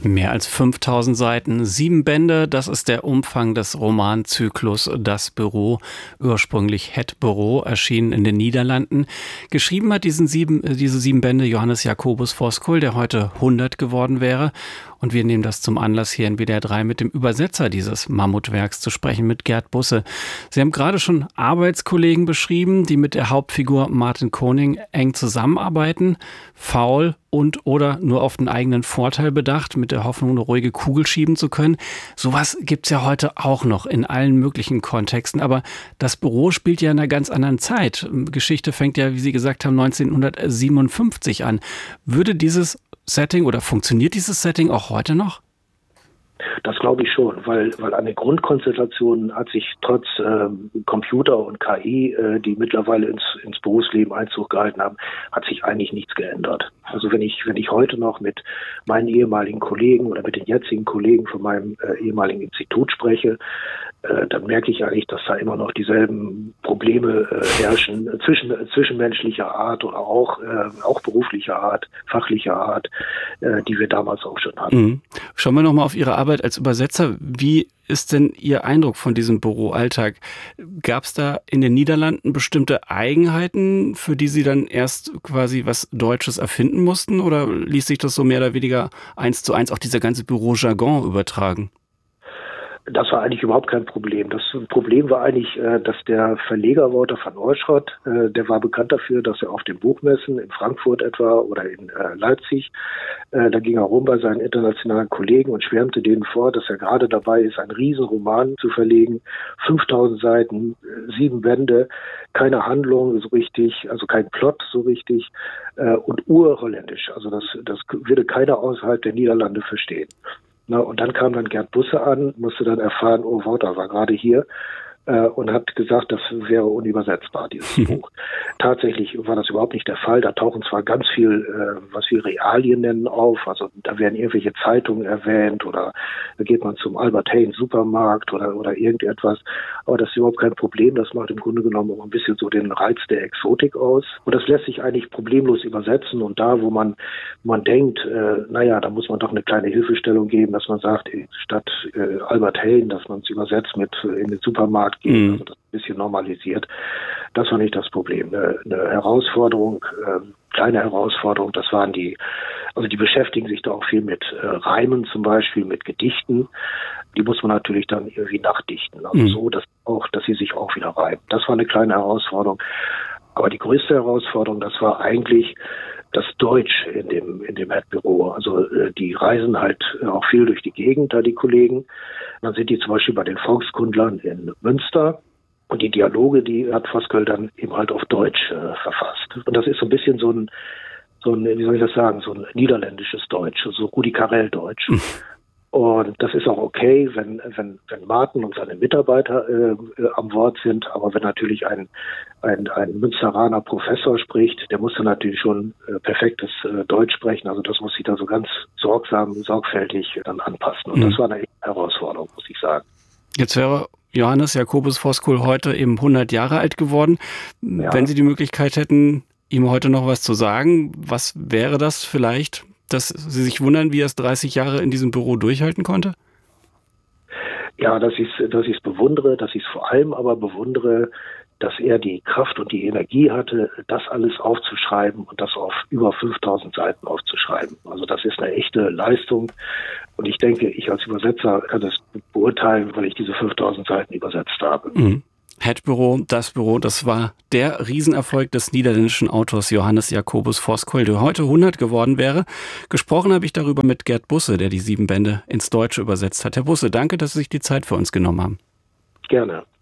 Mehr als 5000 Seiten, 7 Bände, das ist der Umfang des Romanzyklus Das Büro, ursprünglich Het Bureau, erschienen in den Niederlanden. Geschrieben hat diese 7 Bände Johannes Jacobus Voskuil, der heute 100 geworden wäre. Und wir nehmen das zum Anlass, hier in WDR 3 mit dem Übersetzer dieses Mammutwerks zu sprechen, mit Gerd Busse. Sie haben gerade schon Arbeitskollegen beschrieben, die mit der Hauptfigur Martin Koning eng zusammenarbeiten, faul und oder nur auf den eigenen Vorteil bedacht, mit der Hoffnung, eine ruhige Kugel schieben zu können. Sowas gibt's ja heute auch noch in allen möglichen Kontexten. Aber das Büro spielt ja in einer ganz anderen Zeit. Geschichte fängt ja, wie Sie gesagt haben, 1957 an. Würde dieses Setting oder funktioniert dieses Setting auch heute noch? Das glaube ich schon, weil an den Grundkonstellationen hat sich trotz Computer und KI, die mittlerweile ins Berufsleben Einzug gehalten haben, hat sich eigentlich nichts geändert. Also wenn ich heute noch mit meinen ehemaligen Kollegen oder mit den jetzigen Kollegen von meinem ehemaligen Institut spreche, dann merke ich eigentlich, dass da immer noch dieselben Probleme herrschen, zwischenmenschlicher Art oder auch beruflicher Art, fachlicher Art, die wir damals auch schon hatten. Mhm. Schauen wir nochmal auf Ihre Arbeit als Übersetzer. Wie ist denn Ihr Eindruck von diesem Büroalltag? Gab es da in den Niederlanden bestimmte Eigenheiten, für die Sie dann erst quasi was Deutsches erfinden mussten? Oder ließ sich das so mehr oder weniger 1:1 auch dieser ganze Bürojargon übertragen? Das war eigentlich überhaupt kein Problem. Das Problem war eigentlich, dass der Verleger Wouter van Oorschot, der war bekannt dafür, dass er auf den Buchmessen in Frankfurt etwa oder in Leipzig, da ging er rum bei seinen internationalen Kollegen und schwärmte denen vor, dass er gerade dabei ist, einen Riesen-Roman zu verlegen, 5000 Seiten, 7 Bände, keine Handlung so richtig, also kein Plot so richtig und urholländisch. Also das würde keiner außerhalb der Niederlande verstehen. Und dann kam dann Gerd Busse an, musste dann erfahren, oh, Wouter war gerade hier und hat gesagt, das wäre unübersetzbar, dieses Buch. Tatsächlich war das überhaupt nicht der Fall. Da tauchen zwar ganz viel, was wir Realien nennen, auf. Also da werden irgendwelche Zeitungen erwähnt oder da geht man zum Albert Heijn Supermarkt oder irgendetwas. Aber das ist überhaupt kein Problem. Das macht im Grunde genommen auch ein bisschen so den Reiz der Exotik aus. Und das lässt sich eigentlich problemlos übersetzen. Und da, wo man denkt, da muss man doch eine kleine Hilfestellung geben, dass man sagt, statt Albert Heijn, dass man es übersetzt mit in den Supermarkt gehen, also das ein bisschen normalisiert. Das war nicht das Problem. Eine Herausforderung, kleine Herausforderung, das waren die beschäftigen sich da auch viel mit Reimen zum Beispiel, mit Gedichten. Die muss man natürlich dann irgendwie nachdichten. Also so, dass sie sich auch wieder reimen. Das war eine kleine Herausforderung. Aber die größte Herausforderung, das war eigentlich das Deutsch in dem Het Bureau. Also die reisen halt auch viel durch die Gegend, da die Kollegen. Dann sind die zum Beispiel bei den Volkskundlern in Münster. Und die Dialoge, die hat Voskuil dann eben halt auf Deutsch verfasst. Und das ist so ein bisschen so ein, wie soll ich das sagen, so ein niederländisches Deutsch, so Rudi Carrell-Deutsch. Und das ist auch okay, wenn Martin und seine Mitarbeiter am Wort sind. Aber wenn natürlich ein Münsteraner Professor spricht, der muss dann natürlich schon perfektes Deutsch sprechen. Also das muss sich da so ganz sorgfältig dann anpassen. Und das war eine echte Herausforderung, muss ich sagen. Jetzt wäre Johannes Jacobus Voskuil heute eben 100 Jahre alt geworden. Ja. Wenn Sie die Möglichkeit hätten, ihm heute noch was zu sagen, was wäre das vielleicht, dass Sie sich wundern, wie er es 30 Jahre in diesem Büro durchhalten konnte? Ja, dass ich es bewundere, dass ich es vor allem aber bewundere, dass er die Kraft und die Energie hatte, das alles aufzuschreiben und das auf über 5000 Seiten aufzuschreiben. Also das ist eine echte Leistung. Und ich denke, ich als Übersetzer kann das beurteilen, weil ich diese 5000 Seiten übersetzt habe. Het Bureau, das Büro, das war der Riesenerfolg des niederländischen Autors Johannes Jacobus Voskuil, der heute 100 geworden wäre. Gesprochen habe ich darüber mit Gerd Busse, der die 7 Bände ins Deutsche übersetzt hat. Herr Busse, danke, dass Sie sich die Zeit für uns genommen haben. Gerne.